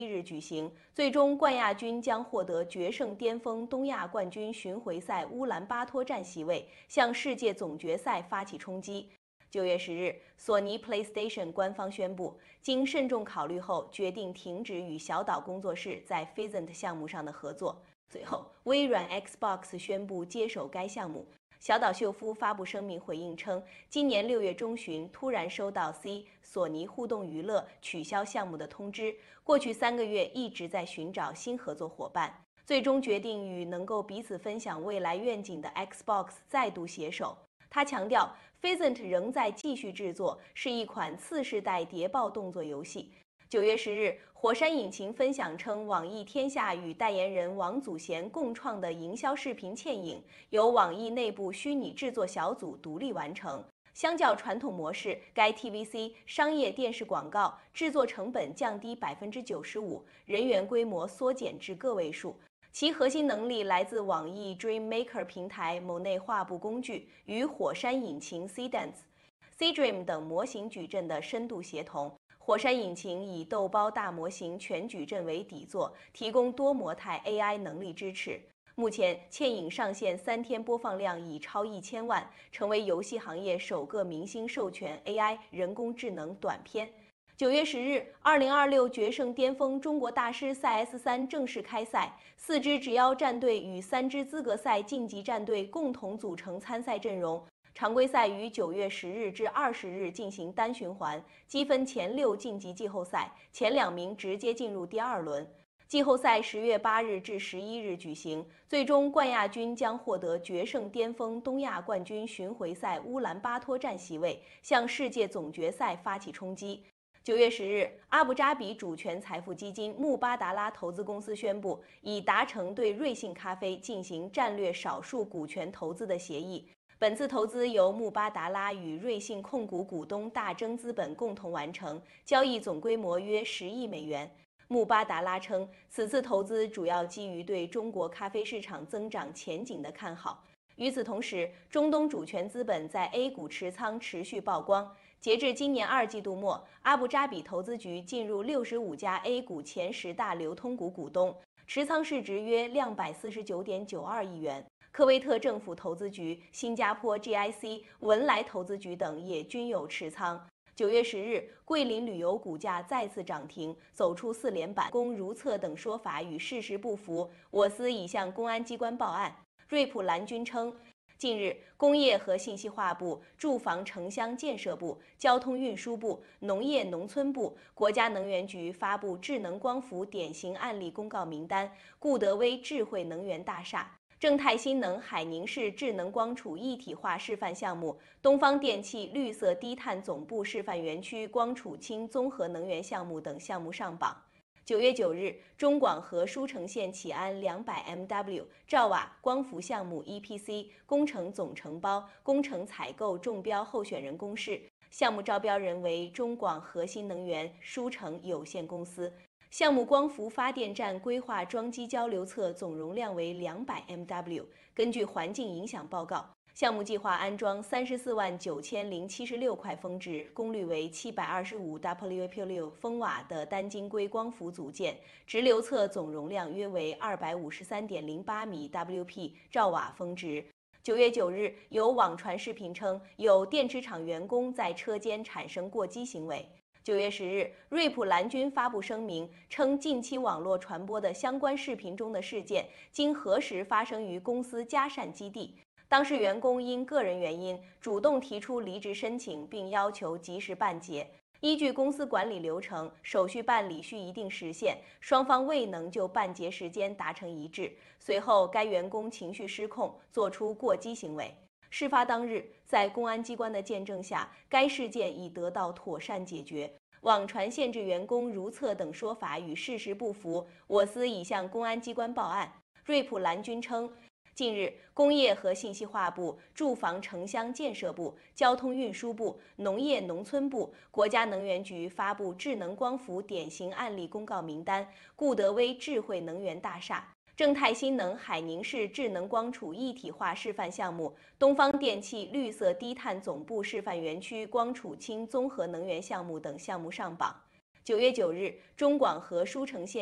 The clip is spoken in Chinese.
日举行，最终冠亚军将获得决胜巅峰东亚冠军巡回赛乌兰巴托站席位，向世界总决赛发起冲击。9月10日，索尼 PlayStation 官方宣布，经慎重考虑后，决定停止与小岛工作室在 Phasant 项目上的合作。随后，微软 Xbox 宣布接手该项目。小岛秀夫发布声明回应称，今年6月中旬突然收到 索尼互动娱乐取消项目的通知，过去3个月一直在寻找新合作伙伴，最终决定与能够彼此分享未来愿景的 Xbox 再度携手。他强调 ，Phasant 仍在继续制作，是一款次世代谍报动作游戏。9月10日，火山引擎分享称，网易天下与代言人王祖贤共创的营销视频嵌影，由网易内部虚拟制作小组独立完成。相较传统模式，该 TVC 商业电视广告制作成本降低95%，人员规模缩减至个位数。其核心能力来自网易 Dreammaker 平台某内画布工具与火山引擎 Seedance、Seedream 等模型矩阵的深度协同。火山引擎以豆包大模型全矩阵为底座，提供多模态 AI 能力支持。目前，嵌影上线3天播放量已超1000万，成为游戏行业首个明星授权 AI 人工智能短片。9月10日，2026决胜巅峰中国大师赛 S3正式开赛，4支直邀战队与3支资格赛晋级战队共同组成参赛阵容。常规赛于9月10日至20日进行单循环，积分前6晋级季后赛，前2名直接进入第2轮。季后赛10月8日至11日举行，最终冠亚军将获得决胜巅峰东亚冠军巡回赛乌兰巴托站席位，向世界总决赛发起冲击。9月10日，阿布扎比主权财富基金穆巴达拉投资公司宣布，已达成对瑞幸咖啡进行战略少数股权投资的协议。本次投资由穆巴达拉与瑞幸控股股东大钲资本共同完成，交易总规模约10亿美元。穆巴达拉称，此次投资主要基于对中国咖啡市场增长前景的看好。与此同时，中东主权资本在 A 股持仓持续曝光。截至今年2季度末，阿布扎比投资局进入65家 A 股前10大流通股股东，持仓市值约249.92亿元。科威特政府投资局、新加坡 GIC、文莱投资局等也均有持仓。9月10日，桂林旅游股价再次涨停，走出4连板。公如厕等说法与事实不符，我司已向公安机关报案。瑞普蓝军称，近日，工业和信息化部、住房城乡建设部、交通运输部、农业农村部、国家能源局发布智能光伏典型案例公告名单，固德威智慧能源大厦、正泰新能海宁市智能光储一体化示范项目、东方电气绿色低碳总部示范园区光储氢综合能源项目等项目上榜。9月9日，中广核舒城县启安200MW 兆瓦光伏项目 EPC 工程总承包、工程采购中标候选人公示，项目招标人为中广核新能源舒城有限公司。项目光伏发电站规划装机交流侧总容量为200MW。根据环境影响报告，项目计划安装349076块峰值、功率为725WP6 风瓦的单晶硅光伏组件，直流侧总容量约为253.08米 WP 兆瓦峰值。9月9日，有网传视频称，有电池厂员工在车间产生过激行为。9月10日，瑞普蓝军发布声明称，近期网络传播的相关视频中的事件，经核实发生于公司嘉善基地。当事员工因个人原因主动提出离职申请，并要求及时办结。依据公司管理流程，手续办理需一定时限，双方未能就办结时间达成一致。随后，该员工情绪失控，做出过激行为。事发当日，在公安机关的见证下，该事件已得到妥善解决。网传限制员工如厕等说法与事实不符，我司已向公安机关报案。瑞普蓝军称，近日，工业和信息化部、住房城乡建设部、交通运输部、农业农村部、国家能源局发布智能光伏典型案例公告名单，固德威智慧能源大厦、正泰新能海宁市智能光储一体化示范项目、东方电气绿色低碳总部示范园区光储氢综合能源项目等项目上榜。9 9月9日，中广和舒城县